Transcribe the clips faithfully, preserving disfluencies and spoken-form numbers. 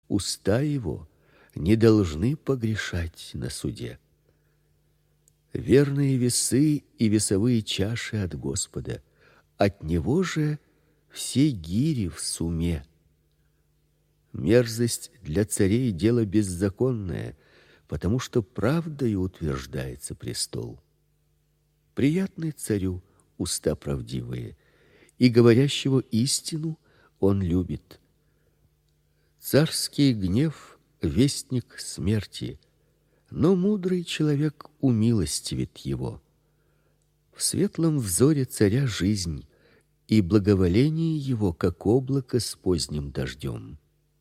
уста его не должны погрешать на суде. Верные весы и весовые чаши от Господа, от него же все гири в суме. Мерзость для царей дело беззаконное, потому что правдою утверждается престол. Приятны царю уста правдивые, и говорящего истину он любит. Царский гнев вестник смерти, но мудрый человек умилостивит его. В светлом взоре царя жизнь, и благоволение его, как облако с поздним дождем.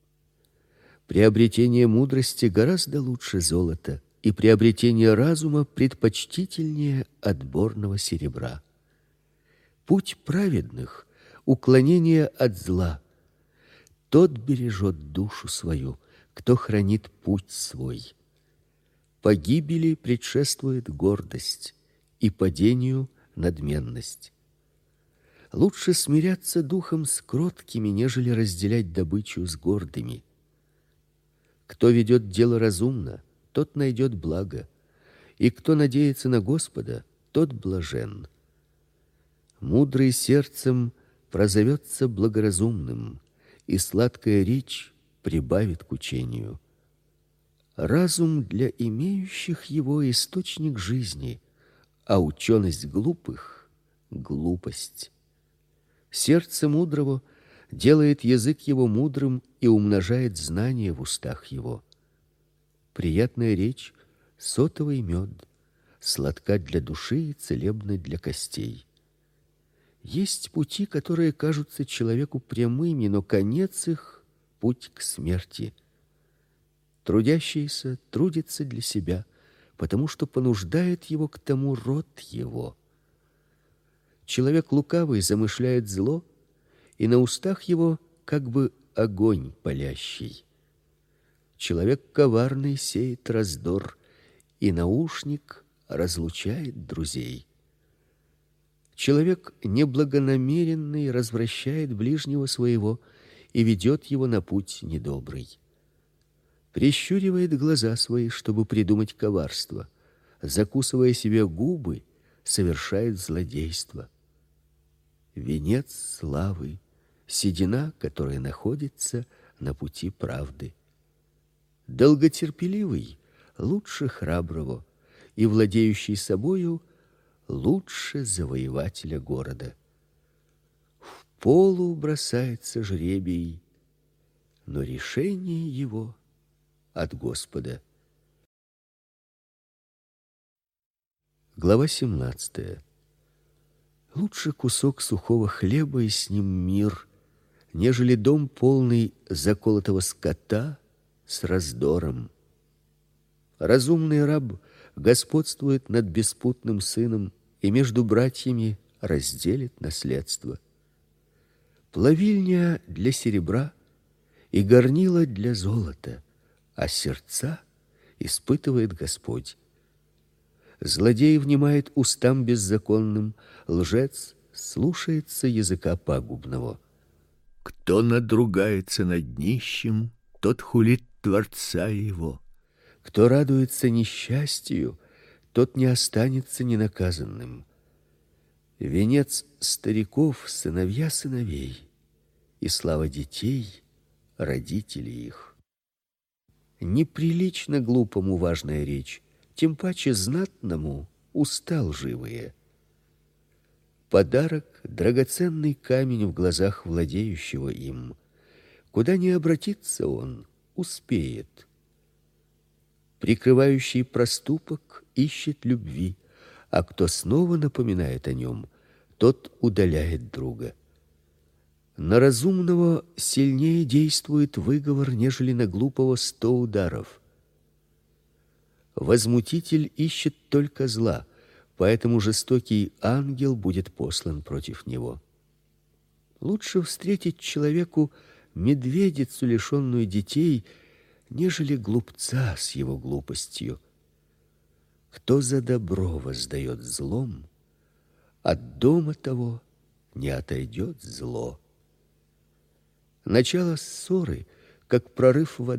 Приобретение мудрости гораздо лучше золота, и приобретение разума предпочтительнее отборного серебра. Путь праведных — уклонение от зла. Тот бережет душу свою, кто хранит путь свой. Погибели предшествует гордость, и падению надменность. Лучше смиряться духом с кроткими, нежели разделять добычу с гордыми. Кто ведет дело разумно, тот найдет благо, и кто надеется на Господа, тот блажен. Мудрый сердцем прозовется благоразумным, и сладкая речь прибавит к учению. Разум для имеющих его источник жизни, а ученость глупых — глупость. Сердце мудрого делает язык его мудрым и умножает знания в устах его. Приятная речь — сотовый мед, сладка для души и целебна для костей. Есть пути, которые кажутся человеку прямыми, но конец их — путь к смерти. Трудящийся трудится для себя, потому что понуждает его к тому род его. Человек лукавый замышляет зло, и на устах его как бы огонь палящий. Человек коварный сеет раздор, и наушник разлучает друзей. Человек неблагонамеренный развращает ближнего своего и ведет его на путь недобрый. Прищуривает глаза свои, чтобы придумать коварство, закусывая себе губы, совершает злодейство. Венец славы — седина, которая находится на пути правды. Долготерпеливый лучше храброго, и владеющий собою лучше завоевателя города. В полу бросается жребий, но решение его от Господа. Глава семнадцатая. Лучше кусок сухого хлеба и с ним мир, нежели дом полный заколотого скота с раздором. Разумный раб господствует над беспутным сыном и между братьями разделит наследство. Плавильня для серебра и горнила для золота, а сердца испытывает Господь. Злодей внимает устам беззаконным, лжец слушается языка пагубного. Кто надругается над нищим, тот хулит Творца его. Кто радуется несчастью, тот не останется ненаказанным. Венец стариков — сыновья сыновей, и слава детей — родители их. Неприлично глупому важная речь, тем паче знатному уста лживые. Подарок — драгоценный камень в глазах владеющего им. Куда ни обратится он, успеет. Прикрывающий проступок ищет любви, а кто снова напоминает о нем, тот удаляет друга. На разумного сильнее действует выговор, нежели на глупого сто ударов. Возмутитель ищет только зла, поэтому жестокий ангел будет послан против него. Лучше встретить человеку медведицу, лишенную детей, нежели глупца с его глупостью. Кто за добро воздает злом, от дома того не отойдет зло. Начало ссоры, как прорыв воды.